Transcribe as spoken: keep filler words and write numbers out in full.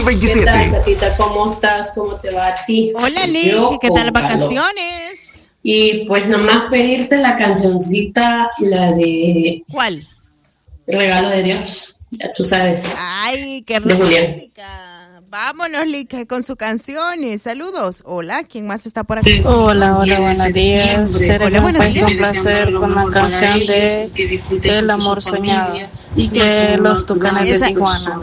veintisiete. ¿Qué tal, Catita? ¿Cómo estás? ¿Cómo te va a ti? Hola, Lick, ¿qué tal las vacaciones? Y pues nomás pedirte la cancioncita, la de... ¿Cuál? Regalo de Dios, ya tú sabes. Ay, qué De Julián. romántica. Vámonos, Lick, con sus canciones. Saludos. Hola, ¿quién más está por aquí? Hola, hola, buenos días. Será Hola, buenos un días. placer con la canción de El amor soñado de los Tucanes de Esa- Tijuana.